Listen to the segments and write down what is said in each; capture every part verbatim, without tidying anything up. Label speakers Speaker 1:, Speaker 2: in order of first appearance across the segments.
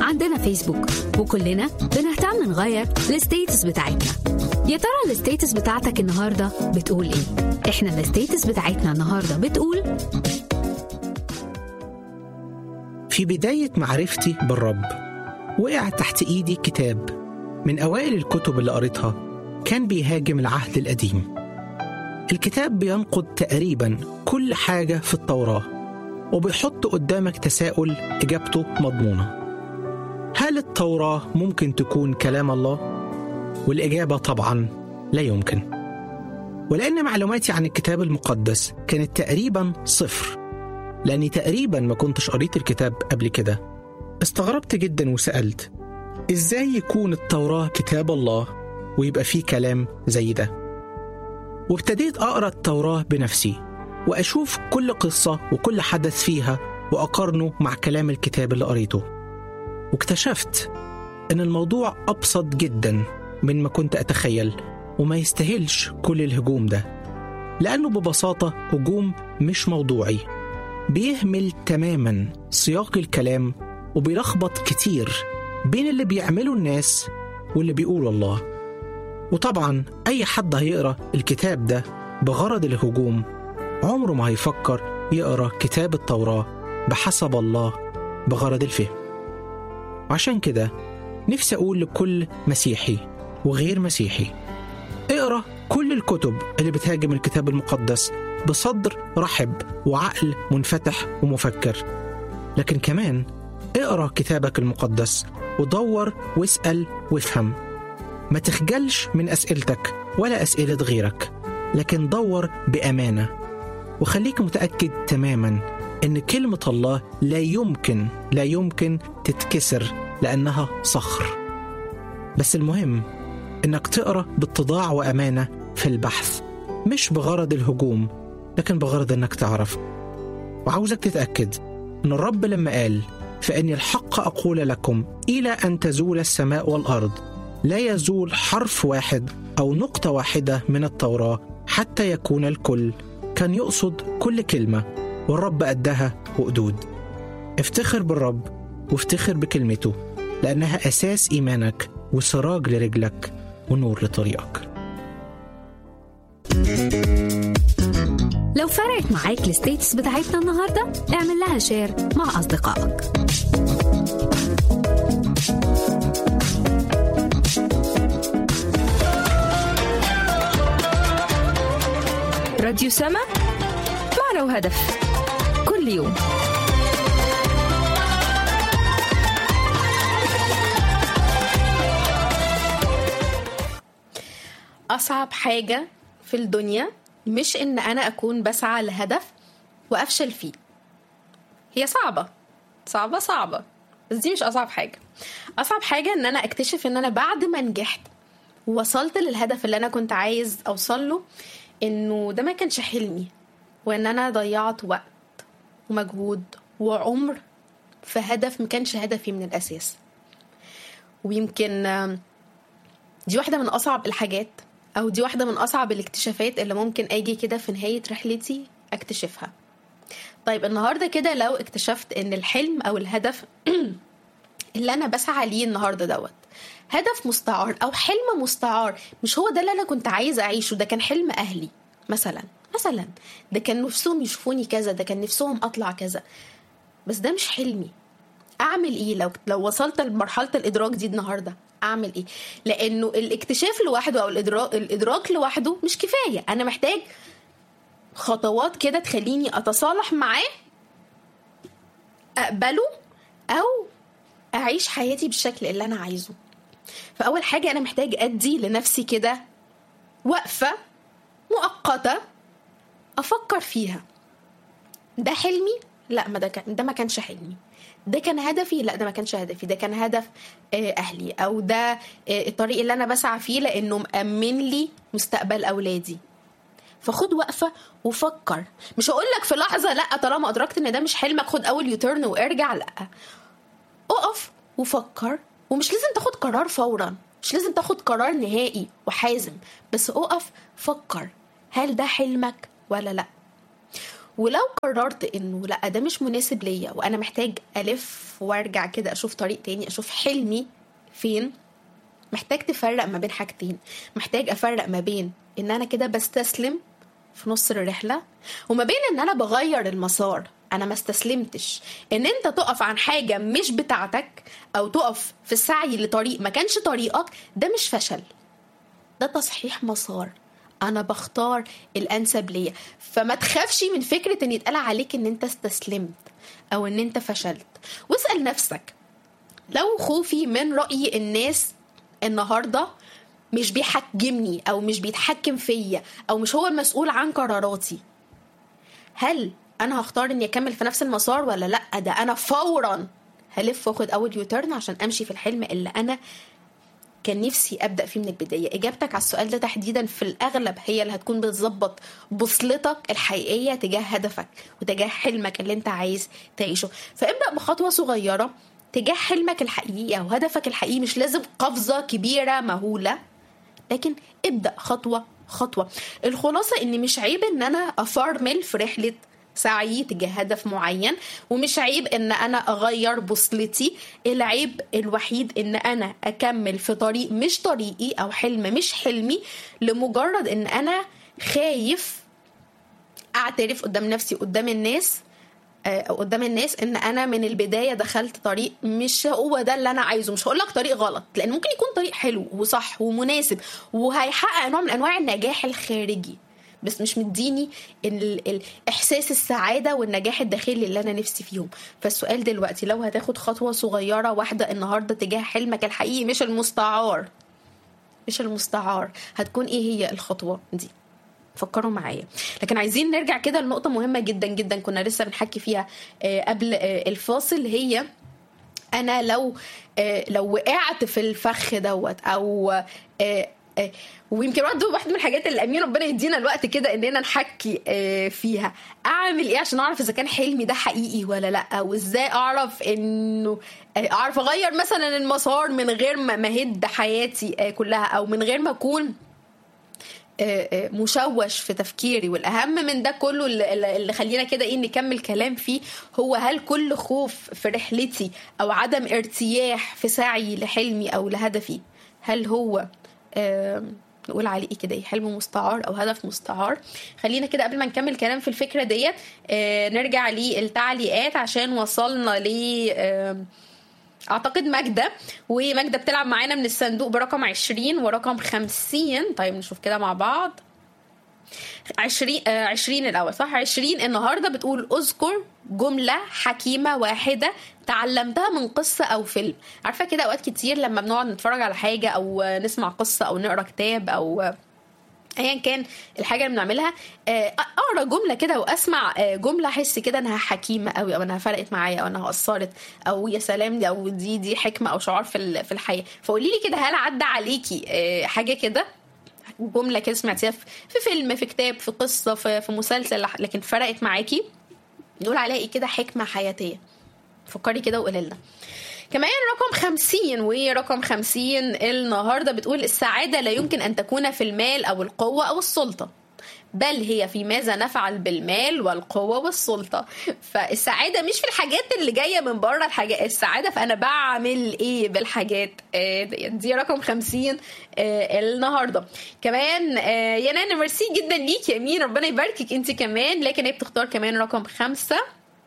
Speaker 1: عندنا فيسبوك وكلنا بنهتم نغير الستيتس بتاعتنا. يا ترى الستيتس بتاعتك النهاردة بتقول ايه؟ احنا الستيتس بتاعتنا النهاردة بتقول:
Speaker 2: في بداية معرفتي بالرب وقع تحت ايدي كتاب من اوائل الكتب اللي قريتها، كان بيهاجم العهد القديم. الكتاب بينقد تقريبا كل حاجة في التوراة وبيحط قدامك تساؤل إجابته مضمونة: هل التوراة ممكن تكون كلام الله؟ والإجابة طبعا لا يمكن. ولأن معلوماتي عن الكتاب المقدس كانت تقريبا صفر، لأني تقريبا ما كنتش قريت الكتاب قبل كده، استغربت جدا وسألت: إزاي يكون التوراة كتاب الله ويبقى فيه كلام زي ده؟ وابتديت أقرأ التوراة بنفسي وأشوف كل قصة وكل حدث فيها وأقارنه مع كلام الكتاب اللي قريته، واكتشفت إن الموضوع أبسط جدا من ما كنت أتخيل وما يستاهلش كل الهجوم ده، لأنه ببساطة هجوم مش موضوعي، بيهمل تماما سياق الكلام وبيلخبط كتير بين اللي بيعمله الناس واللي بيقوله الله. وطبعا أي حد هيقرأ الكتاب ده بغرض الهجوم عمره ما هيفكر يقرأ كتاب التوراة بحسب الله بغرض الفهم. وعشان كده نفسي أقول لكل مسيحي وغير مسيحي: اقرأ كل الكتب اللي بتهاجم الكتاب المقدس بصدر رحب وعقل منفتح ومفكر، لكن كمان اقرأ كتابك المقدس ودور واسأل وافهم. ما تخجلش من أسئلتك ولا أسئلة غيرك، لكن دور بأمانة، وخليك متأكد تماما إن كلمة الله لا يمكن لا يمكن تتكسر لأنها صخر. بس المهم إنك تقرأ باتضاع وأمانة في البحث، مش بغرض الهجوم لكن بغرض إنك تعرف. وعاوزك تتأكد إن الرب لما قال: فإني الحق أقول لكم إلى أن تزول السماء والأرض لا يزول حرف واحد أو نقطة واحدة من التوراة حتى يكون الكل، كان يقصد كل كلمة، والرب أدها وقدود. افتخر بالرب وافتخر بكلمته، لأنها أساس إيمانك وسراج لرجلك ونور لطريقك.
Speaker 1: لو فرقت معاك الستيتس بتاعتنا النهاردة، اعمل لها شير مع أصدقائك.
Speaker 3: راديو سما، معنى وهدف، كل يوم.
Speaker 4: أصعب حاجة في الدنيا مش إن أنا أكون بسعى لهدف وأفشل فيه. هي صعبة صعبة صعبة بس دي مش أصعب حاجة. أصعب حاجة إن أنا أكتشف إن أنا بعد ما نجحت ووصلت للهدف اللي أنا كنت عايز أوصله، إنه ده ما كانش حلمي، وإن أنا ضيعت وقت ومجهود وعمر في هدف ما كانش هدفي من الأساس. ويمكن دي واحدة من أصعب الحاجات، أو دي واحدة من أصعب الاكتشافات اللي ممكن أجي كده في نهاية رحلتي أكتشفها. طيب النهاردة كده لو اكتشفت إن الحلم أو الهدف اللي أنا بسعى ليه النهاردة دوت هدف مستعار أو حلم مستعار، مش هو ده اللي أنا كنت عايز أعيشه، ده كان حلم أهلي مثلا مثلا ده كان نفسهم يشوفوني كذا، ده كان نفسهم أطلع كذا، بس ده مش حلمي. أعمل إيه لو لو وصلت لمرحلة الإدراك دي النهاردة؟ أعمل إيه؟ لأنه الاكتشاف لوحده أو الإدراك, الإدراك لوحده مش كفاية. أنا محتاج خطوات كده تخليني أتصالح معاه، أقبله، أو أعيش حياتي بالشكل اللي أنا عايزه. فأول حاجة أنا محتاج أدي لنفسي كده وقفة مؤقتة أفكر فيها: ده حلمي؟ لا، ما ده, كان ده ما كانش حلمي. ده كان هدفي؟ لا، ده ما كانش هدفي. ده كان هدف أهلي، أو ده الطريق اللي أنا بسعى فيه لأنه مأمن لي مستقبل أولادي. فخد وقفة وفكر. مش هقول لك في لحظة لا، طالما أدركت إن ده مش حلمك خد أول يوتيرن وارجع، لا، أقف وفكر. ومش لازم تاخد قرار فورا، مش لازم تاخد قرار نهائي وحازم، بس أقف فكر: هل ده حلمك ولا لا؟ ولو قررت انه لا ده مش مناسب ليا وانا محتاج الف وارجع كده اشوف طريق تاني، اشوف حلمي فين، محتاج تفرق ما بين حاجتين. محتاج افرق ما بين ان انا كده بستسلم في نص الرحلة، وما بين ان انا بغير المسار. انا ما استسلمتش. ان انت تقف عن حاجة مش بتاعتك او تقف في السعي لطريق ما كانش طريقك، ده مش فشل، ده تصحيح مسار. انا بختار الانسب ليا. فما تخافش من فكرة ان يتقال عليك ان انت استسلمت او ان انت فشلت. واسأل نفسك، لو خوفي من رأي الناس النهاردة مش بيحكمني او مش بيتحكم فيا او مش هو المسؤول عن قراراتي، هل انا هختار اني اكمل في نفس المسار ولا لا؟ ده انا فورا هلف واخد اول يوتيرن عشان امشي في الحلم اللي انا كان نفسي ابدا فيه من البدايه. اجابتك على السؤال ده تحديدا في الاغلب هي اللي هتكون بتظبط بوصلتك الحقيقيه تجاه هدفك وتجاه حلمك اللي انت عايز تعيشه. فابدا بخطوه صغيره تجاه حلمك الحقيقي او هدفك الحقيقي. مش لازم قفزه كبيره مهوله، لكن ابدا خطوه خطوه. الخلاصه ان مش عيب ان انا افرمل في رحله سعي تجاه هدف معين، ومش عيب ان انا اغير بوصلتي. العيب الوحيد ان انا اكمل في طريق مش طريقي او حلم مش حلمي لمجرد ان انا خايف اعترف قدام نفسي قدام الناس او قدام الناس ان انا من البدايه دخلت طريق مش هو ده اللي انا عايزه. مش هقول لك طريق غلط، لان ممكن يكون طريق حلو وصح ومناسب وهيحقق نوع من انواع النجاح الخارجي، بس مش مديني الاحساس السعاده والنجاح الداخلي اللي انا نفسي فيهم. فالسؤال دلوقتي، لو هتاخد خطوه صغيره واحده النهارده تجاه حلمك الحقيقي مش المستعار مش المستعار هتكون ايه هي الخطوه دي؟ فكروا معايا. لكن عايزين نرجع كده لنقطه مهمه جدا جدا كنا لسه بنحكي فيها قبل الفاصل. هي انا لو لو وقعت في الفخ دوت او ويمكن واحد من الحاجات اللي امين ربنا يدينا الوقت كده اننا نحكي فيها، اعمل ايه عشان اعرف اذا كان حلمي ده حقيقي ولا لا؟ وازاي اعرف انه اعرف اغير مثلا المسار من غير ما اهد حياتي كلها او من غير ما اكون مشوش في تفكيري؟ والاهم من ده كله اللي خلينا كده ايه نكمل كلام فيه، هو هل كل خوف في رحلتي او عدم ارتياح في سعي لحلمي او لهدفي هل هو آه نقول عليه ايه كده حلم مستعار او هدف مستعار؟ خلينا كده قبل ما نكمل كلام في الفكرة ديت آه نرجع للتعليقات عشان وصلنا ل آه اعتقد ماجدة، وماجدة بتلعب معانا من الصندوق برقم عشرين ورقم خمسين. طيب نشوف كده مع بعض. عشرين آه عشرين الاول صح. عشرين النهاردة بتقول اذكر جملة حكيمة واحدة تعلمتها من قصة او فيلم. عارفة كده اوقات كتير لما بنقعد نتفرج على حاجة او نسمع قصة او نقرأ كتاب او ايا كان الحاجه اللي بنعملها، اقرا جمله كده واسمع جمله احس كده انها حكيمه قوي او انها فرقت معايا او انها اثرت او يا سلام دي او دي دي حكمه او شعار في في الحياه. فقولي لي كده، هل عدى عليكي حاجه كده جمله كده سمعتيها في فيلم في كتاب في قصه في, في مسلسل لكن فرقت معاكي؟ نقول عليها ايه كده حكمه حياتيه. فكري كده وقولي لنا. كمان رقم خمسين، ورقم خمسين النهاردة بتقول السعادة لا يمكن أن تكون في المال أو القوة أو السلطة، بل هي في ماذا نفعل بالمال والقوة والسلطة. فالسعادة مش في الحاجات اللي جاية من بره الحاجات، السعادة فأنا بعمل إيه بالحاجات دي, دي رقم خمسين النهاردة. كمان يا نانا ميرسي جدا ليك يا أمين، ربنا يباركك أنت كمان. لكن هي بتختار كمان رقم خمسة،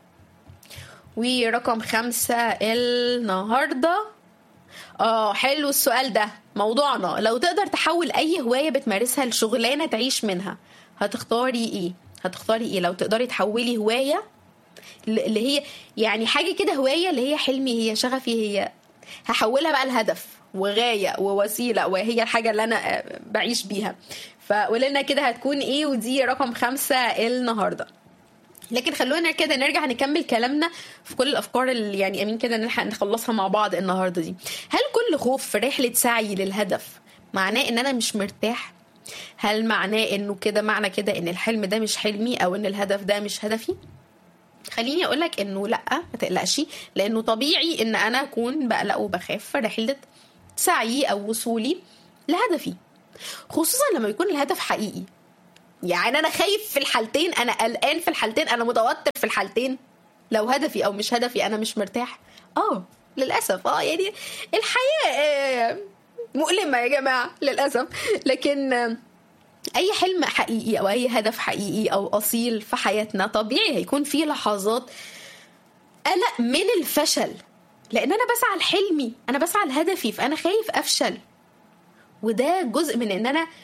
Speaker 4: ورقم خمسة النهاردة اه حلو السؤال ده موضوعنا. لو تقدر تحول اي هواية بتمارسها لشغلانة تعيش منها هتختاري ايه؟ هتختاري ايه لو تقدري تحولي هواية اللي هي يعني حاجة كده هواية اللي هي حلمي هي شغفي هي هحولها بقى لهدف وغاية ووسيلة وهي الحاجة اللي انا بعيش بيها؟ فقولنا كده هتكون ايه. ودي رقم خمسة النهاردة. لكن خلونا كده نرجع نكمل كلامنا في كل الأفكار اللي يعني أمين كده نلحق نخلصها مع بعض النهاردة دي. هل كل خوف في رحلة سعي للهدف معناه إن أنا مش مرتاح؟ هل معناه إنه كده معنى كده إن الحلم ده مش حلمي أو إن الهدف ده مش هدفي؟ خليني أقولك إنه لأ، ما تقلقش، لأنه طبيعي إن أنا أكون بقلق وبخاف في رحلة سعي أو وصولي لهدفي، خصوصا لما يكون الهدف حقيقي يعني انا خايف في الحالتين، انا قلقان في الحالتين، انا متوتر في الحالتين. لو هدفي او مش هدفي انا مش مرتاح. اه للاسف اه يعني الحياه مؤلمه يا جماعه للاسف. لكن اي حلم حقيقي او اي هدف حقيقي او اصيل في حياتنا طبيعي هيكون فيه لحظات قلق من الفشل، لان انا بسعى لحلمي، انا بسعى لهدفي، فانا خايف افشل. وده جزء من ان انا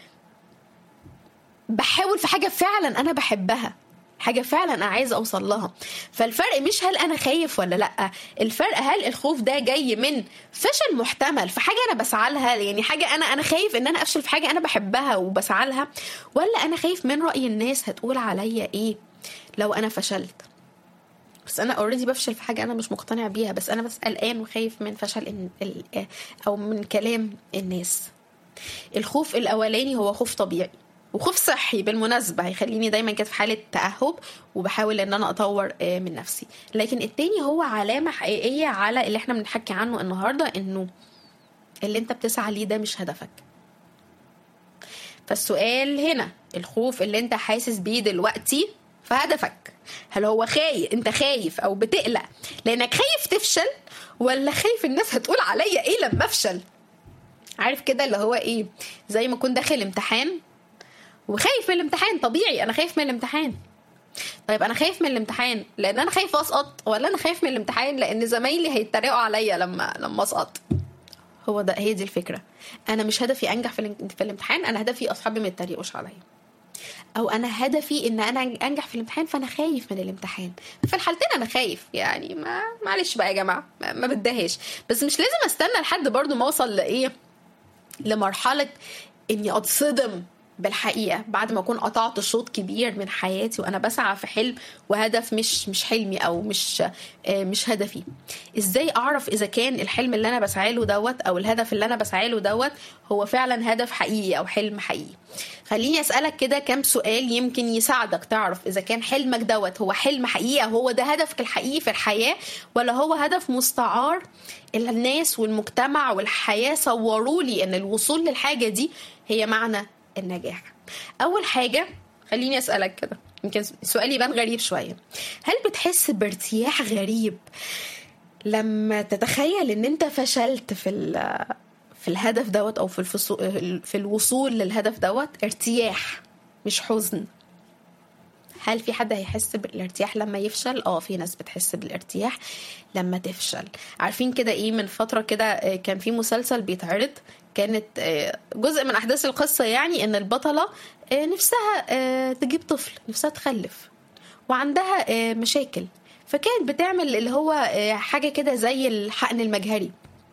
Speaker 4: بحاول في حاجه فعلا انا بحبها، حاجه فعلا انا عايزه اوصل لها. فالفرق مش هل انا خايف ولا لا، الفرق هل الخوف ده جاي من فشل محتمل في حاجه انا بسعى لها، يعني حاجه انا انا خايف ان انا افشل في حاجه انا بحبها وبسعى لها، ولا انا خايف من راي الناس هتقول عليا ايه لو انا فشلت. بس انا اوريدي بفشل في حاجه انا مش مقتنع بيها، بس انا بس قلقان وخايف من فشل او من كلام الناس. الخوف الاولاني هو خوف طبيعي وخوف صحي بالمناسبة، هيخليني دايما كده في حالة تأهب وبحاول ان انا اطور من نفسي. لكن التاني هو علامة حقيقية على اللي احنا بنحكي عنه النهاردة، انه اللي انت بتسعى ليه ده مش هدفك. فالسؤال هنا، الخوف اللي انت حاسس بيه دلوقتي في هدفك، هل هو خايف انت خايف او بتقلق لانك خايف تفشل، ولا خايف الناس هتقول عليا ايه لما افشل؟ عارف كده اللي هو ايه، زي ما كنت داخل امتحان وخايف من الامتحان. طبيعي انا خايف من الامتحان. طيب انا خايف من الامتحان لان انا خايف اسقط، ولا انا خايف من الامتحان لان زمايلي هيتريقوا عليا لما لما اسقط؟ هو ده، هي دي الفكره. انا مش هدفي انجح في الامتحان، انا هدفي اصحابي ما يتريقوش عليا، او انا هدفي ان انا انجح في الامتحان فانا خايف من الامتحان. في الحالتين انا خايف، يعني ما معلش بقى يا جماعه، ما, ما بدهاش. بس مش لازم استنى لحد برضو ما اوصل لايه، لمرحله اني اتصدم بالحقيقة بعد ما أكون قطعت شوط كبير من حياتي وأنا بسعى في حلم وهدف مش مش حلمي أو مش مش هدفي. إزاي أعرف إذا كان الحلم اللي أنا بسعى له دوت أو الهدف اللي أنا بسعى له دوت هو فعلا هدف حقيقي أو حلم حقيقي؟ خليني أسألك كده كم سؤال يمكن يساعدك تعرف إذا كان حلمك دوت هو حلم حقيقي، هو ده هدفك الحقيقي في الحياة، ولا هو هدف مستعار الناس والمجتمع والحياة صوروا لي أن الوصول للحاجة دي هي معنى النجاح. أول حاجة خليني أسألك كده، يمكن السؤال يبان غريب شوية، هل بتحس بارتياح غريب لما تتخيل ان انت فشلت في في الهدف دوت او في في الوصول للهدف دوت؟ ارتياح مش حزن. هل في حد هيحس بالارتياح لما يفشل؟ اه في ناس بتحس بالارتياح لما تفشل. عارفين كده ايه، من فترة كده كان في مسلسل بيتعرض، كانت جزء من احداث القصة يعني ان البطلة نفسها تجيب طفل، نفسها تخلف وعندها مشاكل، فكانت بتعمل اللي هو حاجة كده زي الحقن المجهري،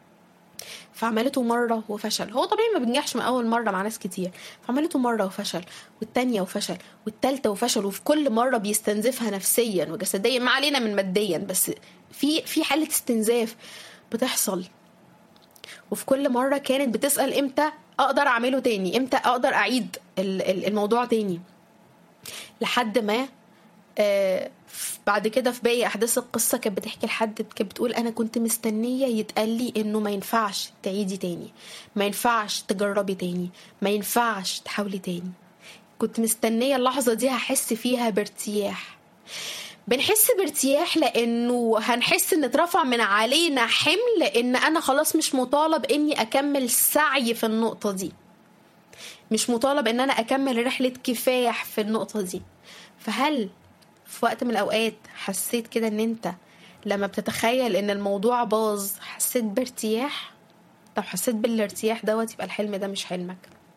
Speaker 4: فعملته مرة وفشل. هو طبيعي ما بنجحش من أول مرة مع ناس كتير، فعملته مرة وفشل، والتانية وفشل، والتالتة وفشل، وفي كل مرة بيستنزفها نفسيا وجسديا، ما علينا من ماديا، بس في في حالة استنزاف بتحصل. وفي كل مرة كانت بتسأل امتى أقدر أعمله تاني، امتى أقدر أعيد الموضوع تاني، لحد ما آه بعد كده في باقي أحداث القصة كانت بتحكي لحد، كانت بتقول أنا كنت مستنية يتقالي إنه ما ينفعش تعيدي تاني، ما ينفعش تجربي تاني، ما ينفعش تحاولي تاني. كنت مستنية اللحظة دي هحس فيها بارتياح. بنحس بارتياح لأنه هنحس إن اترفع من علينا حمل، لأن أنا خلاص مش مطالب إني أكمل سعي في النقطة دي، مش مطالب إن أنا أكمل رحلة كفاح في النقطة دي. فهل في وقت من الأوقات حسيت كده إن أنت لما بتتخيل إن الموضوع باظ حسيت بارتياح؟ لو حسيت بالارتياح دوت يبقى الحلم ده مش حلمك.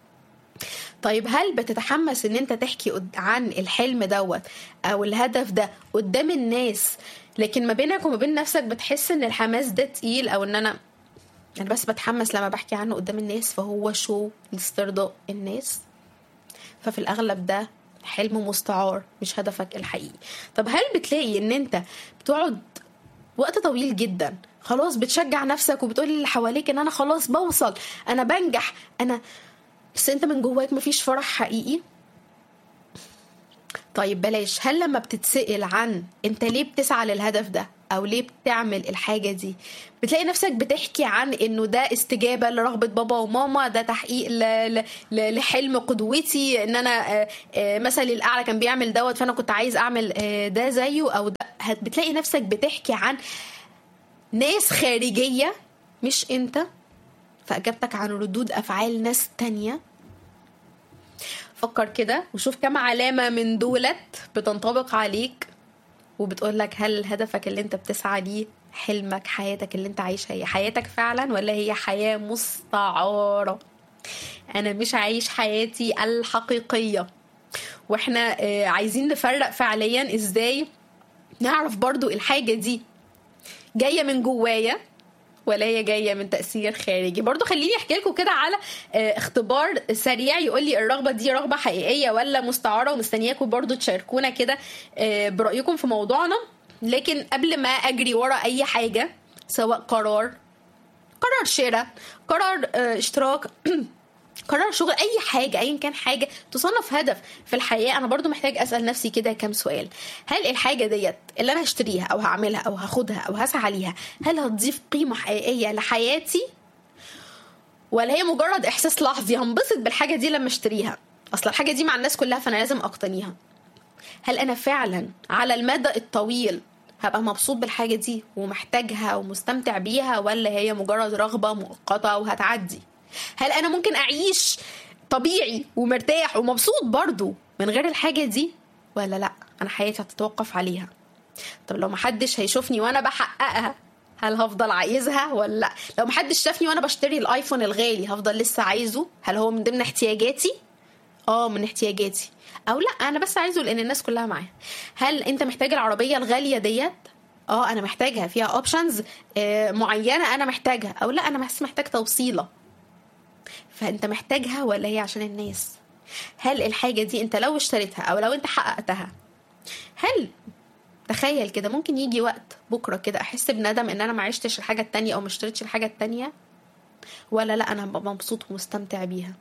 Speaker 4: طيب هل بتتحمس إن أنت تحكي عن الحلم دوت أو الهدف ده قدام الناس، لكن ما بينك وما بين نفسك بتحس إن الحماس ده تقيل، أو إن أنا أنا بس بتحمس لما بحكي عنه قدام الناس فهو شو لاسترضاء الناس؟ ففي الأغلب ده حلم مستعار مش هدفك الحقيقي. طب هل بتلاقي ان انت بتقعد وقت طويل جدا خلاص بتشجع نفسك وبتقول اللي حواليك ان انا خلاص بوصل، انا بنجح، انا، بس انت من جواك مفيش فرح حقيقي؟ طيب بلاش، هل لما بتتسأل عن انت ليه بتسعى للهدف ده او ليه بتعمل الحاجة دي، بتلاقي نفسك بتحكي عن انه ده استجابة لرغبة بابا وماما، ده تحقيق ل... ل... لحلم قدوتي، ان انا مثلي الاعلى كان بيعمل دوت فانا كنت عايز اعمل ده زيه، او ده. بتلاقي نفسك بتحكي عن ناس خارجية مش انت، فاجابتك عن ردود افعال ناس تانية. فكر كده وشوف كم علامة من دولت بتنطبق عليك وبتقولك هل هدفك اللي انت بتسعى ليه، حلمك، حياتك اللي انت عايشها هي حياتك فعلا ولا هي حياة مستعارة؟ انا مش عايش حياتي الحقيقية. واحنا عايزين نفرق فعليا ازاي نعرف برضو الحاجة دي جاية من جوايا ولا هي جاية من تأثير خارجي. برضو خليني احكي لكم كده على اختبار سريع يقول لي الرغبة دي رغبة حقيقية ولا مستعارة، ومستنياكم برضو تشاركونا كده برأيكم في موضوعنا. لكن قبل ما اجري ورا اي حاجة، سواء قرار قرار شراء، قرار اشتراك، قرار شغل، اي حاجه ايا كان حاجه تصنف هدف في الحياه، انا برضو محتاج اسال نفسي كده كام سؤال. هل الحاجه ديت اللي انا هشتريها او هعملها او هاخدها او هسعى عليها هل هتضيف قيمه حقيقيه لحياتي، ولا هي مجرد احساس لحظي هنبسط بالحاجه دي لما اشتريها، اصل الحاجه دي مع الناس كلها فانا لازم اقتنيها؟ هل انا فعلا على المدى الطويل هبقى مبسوط بالحاجه دي ومحتاجها ومستمتع بيها، ولا هي مجرد رغبه مؤقته وهتعدي؟ هل أنا ممكن أعيش طبيعي ومرتاح ومبسوط برضو من غير الحاجة دي، ولا لأ أنا حياتي هتتوقف عليها؟ طب لو محدش هيشوفني وأنا بحققها هل هفضل عايزها ولا لأ؟ لو محدش شافني وأنا بشتري الآيفون الغالي هفضل لسه عايزه؟ هل هو من ضمن احتياجاتي؟ آه من احتياجاتي، أو لأ أنا بس عايزه لأن الناس كلها معايا؟ هل أنت محتاج العربية الغالية ديت؟ آه أنا محتاجها، فيها أوبشنز معينة أنا محتاجها، أو لأ أنا بس محتاج توصيلة؟ فانت محتاجها ولا هي عشان الناس؟ هل الحاجة دي انت لو اشتريتها او لو انت حققتها، هل تخيل كده ممكن يجي وقت بكرة كده احس بندم ان انا ما عشتش الحاجة التانية او ما اشتريتش الحاجة التانية، ولا لا انا مبسوط ومستمتع بيها؟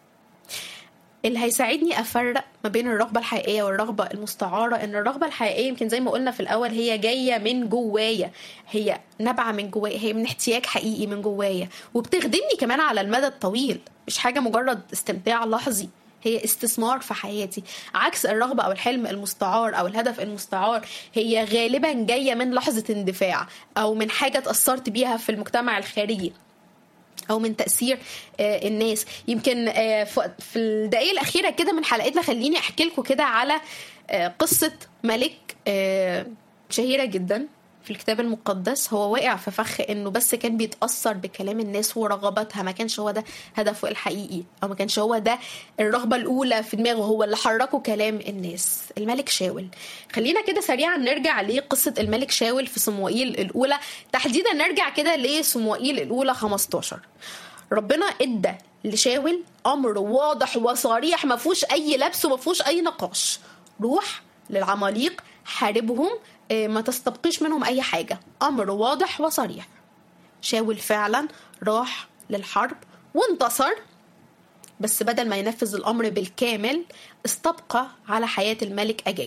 Speaker 4: اللي هيساعدني افرق ما بين الرغبة الحقيقية والرغبة المستعارة ان الرغبة الحقيقية يمكن زي ما قلنا في الاول هي جاية من جوايا، هي نبعة من جوايا، هي من احتياج حقيقي من جوايا، وبتخدمني كمان على المدى الطويل، مش حاجة مجرد استمتاع لحظي، هي استثمار في حياتي. عكس الرغبة او الحلم المستعار او الهدف المستعار، هي غالبا جاية من لحظة اندفاع او من حاجة تأثرت بيها في المجتمع الخارجي او من تأثير آه الناس. يمكن آه في الدقائق الأخيرة كده من حلقتنا خليني احكي لكم كده على آه قصة ملك آه شهيرة جدا في الكتاب المقدس. هو واقع في فخ انه بس كان بيتأثر بكلام الناس ورغباتها، ما كانش هو ده هدفه الحقيقي، او ما كانش هو ده الرغبة الاولى في دماغه، هو اللي حركه كلام الناس. الملك شاول. خلينا كده سريعا نرجع لقصة الملك شاول في صموئيل الاولى، تحديدا نرجع كده لصموئيل الاولى خمستاشر. ربنا ادى لشاول امر واضح وصريح ما فيهوش اي لبس وما فيهوش اي نقاش: روح للعماليق حاربهم، ما تستبقيش منهم اي حاجة. امر واضح وصريح. شاول فعلا راح للحرب وانتصر، بس بدل ما ينفذ الامر بالكامل استبقى على حياة الملك اجاج.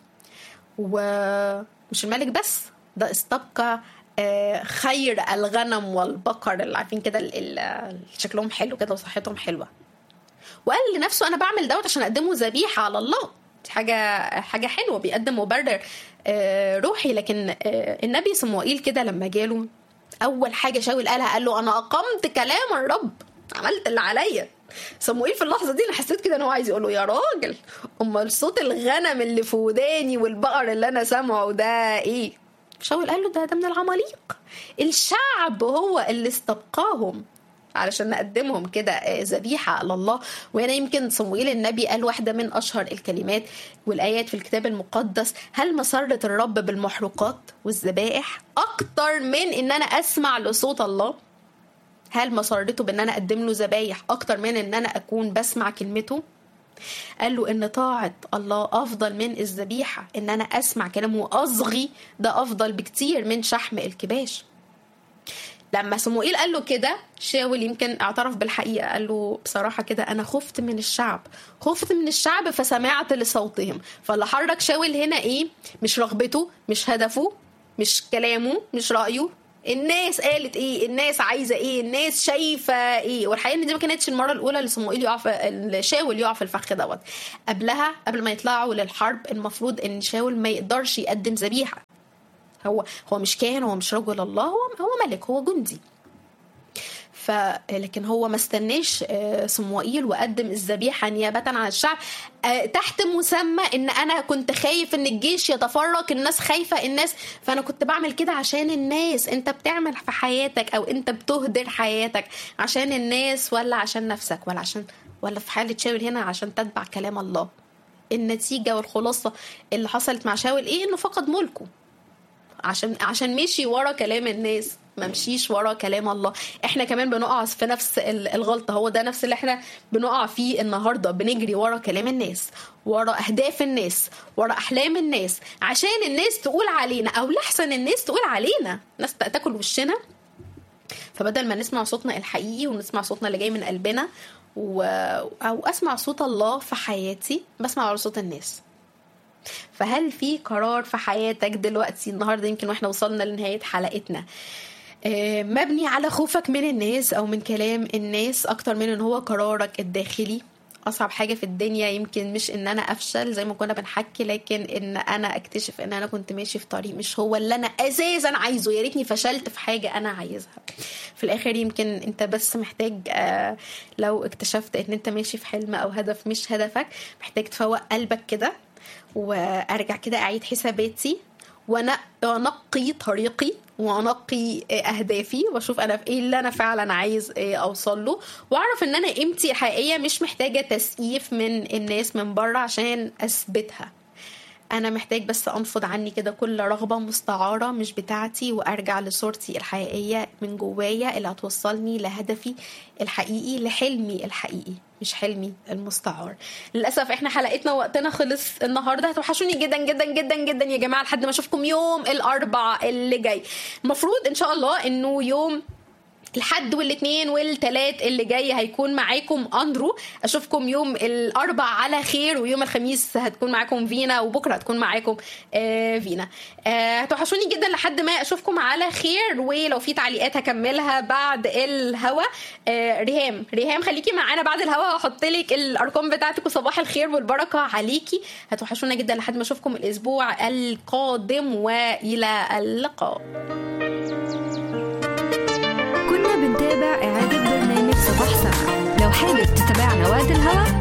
Speaker 4: ومش الملك بس، ده استبقى خير الغنم والبقر اللي عارفين كده اللي شكلهم حلو كده وصحتهم حلوة، وقال لنفسه انا بعمل دوت عشان اقدمه ذبيحة على الله. دي حاجة حاجة حلوة، بيقدم مبرر روحي. لكن النبي صموئيل كده لما جاله اول حاجة شاول قالها، قال له انا اقمت كلام الرب، عملت اللي عليا. صموئيل في اللحظة دي انا حسيت كده ان هو عايز يقول له يا راجل، امال صوت الغنم اللي في وداني والبقر اللي انا سامعه ده ايه؟ شاول قال له ده ده من العماليق، الشعب هو اللي استبقاهم علشان نقدمهم كده ذبيحة على الله. وهنا يمكن صموئيل النبي قال واحدة من أشهر الكلمات والآيات في الكتاب المقدس: هل مسرة الرب بالمحروقات والذبائح أكتر من إن أنا أسمع لصوت الله؟ هل مسرته بأن أنا أقدم له ذبايح أكتر من إن أنا أكون بسمع كلمته؟ قال له إن طاعة الله أفضل من الذبيحة، إن أنا أسمع كلامه وأصغي ده أفضل بكتير من شحم الكباش. لما صموئيل قال له كده، شاول يمكن اعترف بالحقيقة، قال له بصراحة كده أنا خفت من الشعب، خفت من الشعب فسمعت لصوتهم. فاللي حرك شاول هنا إيه؟ مش رغبته، مش هدفه، مش كلامه، مش رأيه، الناس قالت ايه، الناس عايزه ايه، الناس شايفه ايه. والحقيقه ان دي ما كانتش المره الاولى اللي صموئيل يقع في شاول يقع في الفخ دوت. قبلها قبل ما يطلعوا للحرب المفروض ان شاول ما يقدرش يقدم ذبيحه. هو هو مش كاهن، هو مش رجل الله، هو هو ملك، هو جندي. ف لكن هو ما استناش صموئيل وقدم الذبيحه نيابه عن الشعب تحت مسمى ان انا كنت خايف ان الجيش يتفرق، الناس خايفه، الناس، فانا كنت بعمل كده عشان الناس. انت بتعمل في حياتك او انت بتهدر حياتك عشان الناس ولا عشان نفسك، ولا عشان ولا في حاله شاول هنا عشان تتبع كلام الله؟ النتيجه والخلاصه اللي حصلت مع شاول ايه؟ انه فقد ملكه عشان عشان مشي ورا كلام الناس، ما مشيش ورا كلام الله. احنا كمان بنقع في نفس الغلطة، هو ده نفس اللي احنا بنقع فيه النهاردة. بنجري ورا كلام الناس، ورا اهداف الناس، ورا احلام الناس، عشان الناس تقول علينا، او لحسن الناس تقول علينا، ناس تاكل وشنا. فبدل ما نسمع صوتنا الحقيقي ونسمع صوتنا اللي جاي من قلبنا و... او اسمع صوت الله في حياتي، بسمع على صوت الناس. فهل في قرار في حياتك دلوقتي النهاردة، يمكن واحنا وصلنا لنهاية حلقتنا، مبني على خوفك من الناس او من كلام الناس اكتر من ان هو قرارك الداخلي؟ اصعب حاجة في الدنيا يمكن مش ان انا افشل زي ما كنا بنحكي، لكن ان انا اكتشف ان انا كنت ماشي في طريق مش هو اللي انا اساسا عايزه. يا ريتني فشلت في حاجة انا عايزها. في الاخر يمكن انت بس محتاج، لو اكتشفت ان انت ماشي في حلم او هدف مش هدفك، محتاج تفوق قلبك كده وارجع كده اعيد حساباتي وانقي طريقي وانقي اهدافي واشوف انا في ايه اللي انا فعلا عايز اوصل له، واعرف ان انا قيمتي حقيقيه مش محتاجه تسقيف من الناس من بره عشان اثبتها. انا محتاج بس انفض عني كده كل رغبه مستعاره مش بتاعتي، وارجع لصورتي الحقيقيه من جوايا اللي هتوصلني لهدفي الحقيقي، لحلمي الحقيقي مش حلمي المستعار. للاسف احنا حلقتنا وقتنا خلص النهارده. هتوحشوني جدا جدا جدا جدا يا جماعه لحد ما اشوفكم يوم الاربعاء اللي جاي. المفروض ان شاء الله انه يوم الحد والاثنين والثلاث اللي جاي هيكون معاكم أندرو. أشوفكم يوم الأربع على خير، ويوم الخميس هتكون معاكم فينا، وبكرة هتكون معاكم آه فينا. آه هتوحشوني جدا لحد ما أشوفكم على خير. ولو في تعليقات هكملها بعد الهوا. آه ريهام ريهام خليكي معانا بعد الهوا، هحط لك الأرقام بتاعتك، وصباح الخير والبركة عليكي. هتوحشونا جدا لحد ما أشوفكم الأسبوع القادم، وإلى اللقاء.
Speaker 3: كنا بنتابع إعادة برنامج صباح سما. لو حابب تتابعنا وقت الهوا